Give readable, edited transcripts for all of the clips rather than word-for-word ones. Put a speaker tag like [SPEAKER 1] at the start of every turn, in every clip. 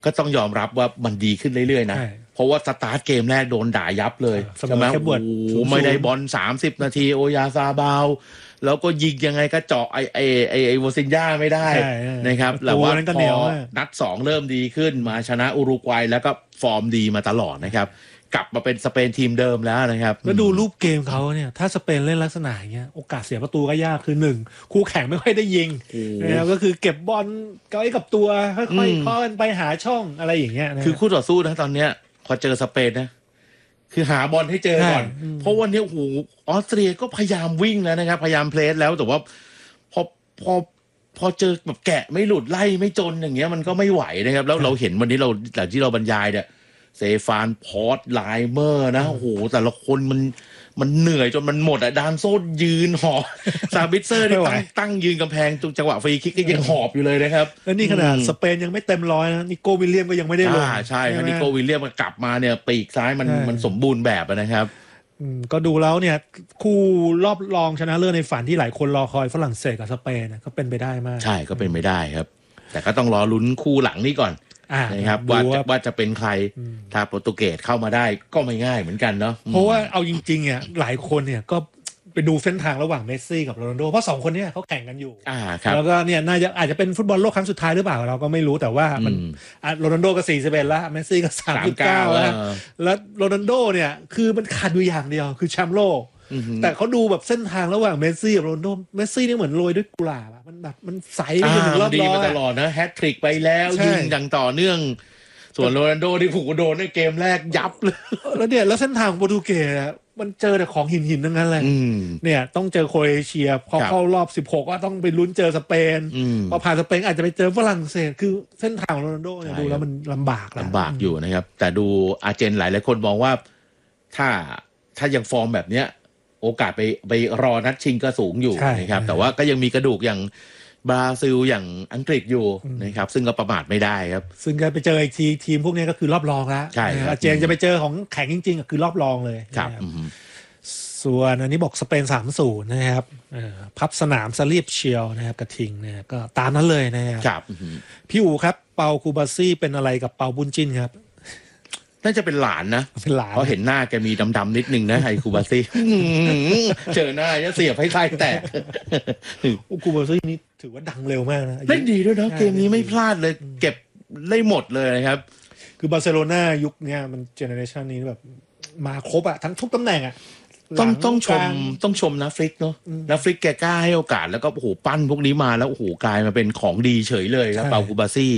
[SPEAKER 1] ก็ต้องยอมรับว่ามันดีขึ้นเรื่อยๆนะเพราะว่าสตาร์ทเกมแรกโดนด่ายับเลยใช่ไหมโอ้โหไม่ได้บอล30 นาทีโอยาซาบาวแล้วก็ยิงยังไงก็เจาะไอโวซินญาไม่ได้นะครับแต่ว่าพอนัด2เริ่มดีขึ้นมาชนะอุรุกวัยแล้วก็ฟอร์มดีมาตลอดนะครับกลับมาเป็นสเปนทีมเดิมแล้วนะครับ
[SPEAKER 2] แล้วดูรูปเกมเขาเนี่ยถ้าสเปนเล่นลักษณะอย่างเงี้ยโอกาสเสียประตูก็ยากคือ1คู่แข่งไม่ค่อยได้ยิงนะครับก็คือเก็บบอลไว้กับตัวค่อยๆเคาะกันไปหาช่องอะไรอย่างเงี้ย
[SPEAKER 1] คือคู่ต่อสู้นะตอนเนี้ยพอเจอสเปนนะคือหาบอลให้เจอก่อนเพราะวันนี้โอ้โหออสเตรียก็พยายามวิ่งแล้วนะครับพยายามเพลสแล้วแต่ว่าพอเจอแบบแกะไม่หลุดไล่ไม่จนอย่างเงี้ยมันก็ไม่ไหวนะครับแล้วเราเห็นวันนี้เราหลังที่เราบรรยายเนี่ยเซฟานพอร์ตไลเมอร์นะโอ้โหแต่ละคนมันเหนื่อยจนมันหมดดานโซ่ยืนหอบซาบิเซอร์ที่ตั้งยืนกำแพงตรงจังหวะฟรีคิกก็ยังหอบอยู่เลยนะครับ
[SPEAKER 2] แล้วนี่ขนาดสเปนยังไม่เต็มร้อยนะนิโก้วิลเลียมก็ยังไม่ได้ลง
[SPEAKER 1] ใช่นิโก้วิลเลียมกลับมาเนี่ยปีกซ้ายมันสมบูรณ์แบบนะครับ
[SPEAKER 2] ก็ดูแล้วเนี่ยคู่รอบรองชนะเลิศในฝันที่หลายคนรอคอยฝรั่งเศสกับสเปนก็เป็นไปได้มาก
[SPEAKER 1] ใช่ก็เป็นไปได้ครับแต่ก็ต้องรอลุ้นคู่หลังนี้ก่อนนะครับว่าจะเป็นใครถ้าโปรตุเกสเข้ามาได้ก็ไม่ง่ายเหมือนกันเนาะ
[SPEAKER 2] เพราะว่าเอาจริงๆเนี่ยหลายคนเนี่ยก็ไปดูเส้นทางระหว่างเมสซี่กับโรนัลโดเพราะ2คนนี้เขาแข่งกันอยู่แล้วก็เนี่ยน่าจะอาจจะเป็นฟุตบอลโลกครั้งสุดท้ายหรือเปล่าเราก็ไม่รู้แต่ว่ามันโรนัลโดก็41แล้วเมสซี่ก็39แล้วโรนัลโดเนี่ยคือมันขาดอยู่อย่างเดียวคือแชมป์โลกแต่เขาดูแบบเส้นทางระหว่างเมสซี่กับโรนัลโดเมสซี่นี่เหมือนโรยด้วยกุหลาบมันแบบมันใสไปถึงรอบ
[SPEAKER 1] ดีมาตลอดนะแฮตทริกไปแล้วยิงอย่างต่อเนื่องส่วนโรนัลโดที่ผูกโดนในเกมแรกยับเลย
[SPEAKER 2] แล้วเนี่ยแล้วเส้นทางโปรตุเกสมันเจอแต่ของหินทั้งนั้นเลยเนี่ยต้องเจอโครเอเชียพอเข้ารอบ16ก็ต้องไปลุ้นเจอสเปนพอผ่านสเปนอาจจะไปเจอฝรั่งเศสคือเส้นทางโรนัลโดเนี่ยดูแล้วมันลำบาก
[SPEAKER 1] อยู่นะครับแต่ดูอาร์เจนหลายคนมองว่าถ้ายังฟอร์มแบบเนี้ยโอกาสไปรอนัดชิงก็สูงอยู่นะครับแต่ว่าก็ยังมีกระดูกอย่างบราซิลอย่างอังกฤษอยู่นะครับซึ่งก็ประมาทไม่ได้ครับ
[SPEAKER 2] ซึ่งก็ไปเจออีกทีมพวกนี้ก็คือรอบรองแล้วอาร์เจนจะไปเจอของแข่งจริงๆก็คือรอบรองเลย
[SPEAKER 1] ครับ
[SPEAKER 2] ส่วนอันนี้บอกสเปน 3-0 นะครับพับสนามสลีปเชียวนะครับกระทิงนะครับก็ตามนั้นเลยนะครับพี่อู๋ครับเปาคูบาซี่เป็นอะไรกับเปาบุญจินครับ
[SPEAKER 1] น่าจะเป็นหลานนะเพราะเห็นหน้าแกมีดำๆนิดนึงนะไฮคูบาซี่เจอหน้าจะเสียบให้ใครแตก
[SPEAKER 2] คูบาซี่นี่ถือว่าดังเร็วมากนะ
[SPEAKER 1] เล่นดีด้วยนะเกมนี้ไม่พลาดเลยเก็บได้หมดเลยนะครับ
[SPEAKER 2] คือบาร์เซโลนายุคนี้มันเจเนอเรชันนี้แบบมาครบทั้งทุกตำแหน่ง
[SPEAKER 1] ต้องชมนะฟลิกเนาะนะฟลิกแกกล้าให้โอกาสแล้วก็โอ้โหปั้นพวกนี้มาแล้วโอ้โหกลายมาเป็นของดีเฉยเลยครับเปาคูบาซี่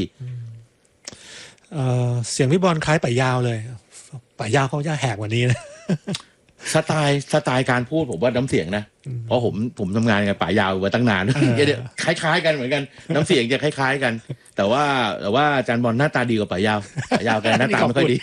[SPEAKER 2] เสียงพี่บอลคล้ายป่ายาวเลยป่ายาวเขาจะแหบกว่านี้นะ
[SPEAKER 1] สไตล์การพูดผมว่าน้ำเสียงนะเพราะผมทำงานกับป่ายาวมาตั้งนานคล้ายๆกันเหมือนกันน้ำเสียงจะคล้ายๆกันแต่ว่าอาจารย์บอลหน้าตาดีกว่าป่ายาวกันหน้าตาไม่ค่อยดี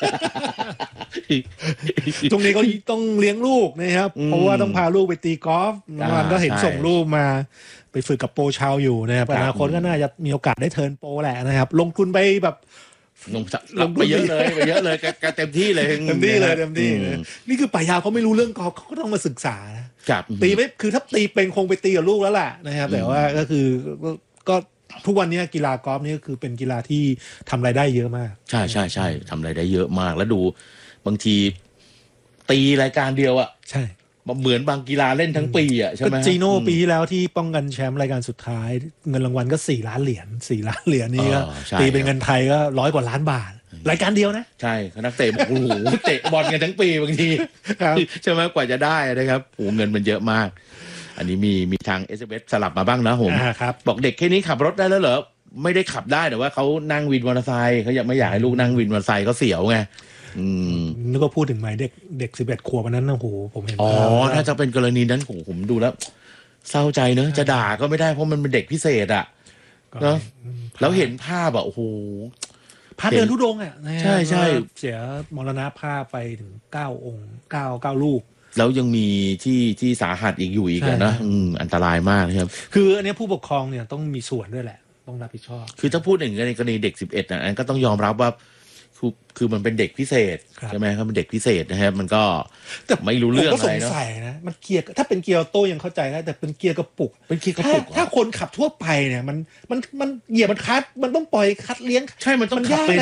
[SPEAKER 2] ตรงนี้ก็ต้องเลี้ยงลูกนะครับเพราะว่าต้องพาลูกไปตีกอล์ฟมันก็เห็นส่งลูกมาไปฝึกกับโปรชาวอยู่นะครับอนาคตก็น่าจะมีโอกาสได้เทิร์นโปรแหละนะครับลงทุนไปแบบ
[SPEAKER 1] ลงไปเยอะเลยก็เต็มที่เลย
[SPEAKER 2] นี่คือป่ายาวเขาไม่รู้เรื่องกอล์ฟเขาก็ต้องมาศึกษานะตีไม่คือถ้าตีเป็นคงไปตีกับลูกแล้วแหละนะครับแต่ว่าก็คือก็ทุกวันนี้กีฬากอล์ฟนี่ก็คือเป็นกีฬาที่ทำรายได้เยอะมาก
[SPEAKER 1] ใช่ทำรายได้เยอะมากแล้วดูบางทีตีรายการเดียว
[SPEAKER 2] ใช่
[SPEAKER 1] เหมือนบางกีฬาเล่นทั้งปีใช่ไหม
[SPEAKER 2] จีโน่ปีที่แล้วที่ป้องกันแชมป์รายการสุดท้ายเงินรางวัลก็4 ล้านเหรียญนี่ก็ตีเป็นเงินไทยก็100 กว่าล้านบาทรายการเดียวนะ
[SPEAKER 1] ใช่นักเตะโอ้โหเตะบอลกันทั้งปีบางทีใช่ไหมกว่าจะได้นะครับโอ้เงินมันเยอะมากอันนี้มีทาง SMS สลับมาบ้างนะผมบอกเด็กแค่นี้ขับรถได้แล้วเหรอไม่ได้ขับได้แต่ว่าเขานั่งวินมอเตอร์ไซค์เขาไม่อยากให้ลูกนั่งวินมอเตอร์ไซค์เขาเสียวไง
[SPEAKER 2] นึกว่าพูดถึงไหมเด็ก11 ขวบนั้นนะโหผมเห็น
[SPEAKER 1] ถ้าจะเป็นกรณีนั้นผมดูแล้วเศร้าใจเนอะจะด่าก็ไม่ได้เพราะมันเป็นเด็กพิเศษเนาะแล้วเห็นภาพโอ้โห
[SPEAKER 2] พาเดินทุดง
[SPEAKER 1] ใช่
[SPEAKER 2] เสียมรณภาพไปถึง9 องค์9ลูก
[SPEAKER 1] แล้วยังมีที่สาหัสอีกอยู่อีกนะอันตรายมากครับ
[SPEAKER 2] คืออันนี้ผู้ปกครองเนี่ยต้องมีส่วนด้วยแหละต้องรับผิดชอบ
[SPEAKER 1] คือถ้าพูดอย่างในกรณีเด็ก11อันก็ต้องยอมรับว่าคือมันเป็นเด็กพิเศษ
[SPEAKER 2] ครับ
[SPEAKER 1] ใช่ไหมครับเป็นเด็กพิเศษนะครับมันก็
[SPEAKER 2] แต่
[SPEAKER 1] ไม่รู้เรื่อง
[SPEAKER 2] ผมก็
[SPEAKER 1] อะ
[SPEAKER 2] ส
[SPEAKER 1] ไรง เนาะ
[SPEAKER 2] สัยนะมันเกียร์ถ้าเป็นเกียร์ออโต้ยังเข้าใจได้แต่เป็นเกียร์กระปุก
[SPEAKER 1] เป็นเกียร์กระปุกเหรอ
[SPEAKER 2] ถ้าคนขับทั่วไปเนี่ยมันเหยียบมันคัดมันต้องปล่อยคัดเลี้ยง
[SPEAKER 1] ใช่มันต้อง
[SPEAKER 2] มัน
[SPEAKER 1] ขับ
[SPEAKER 2] ยาก
[SPEAKER 1] เป็น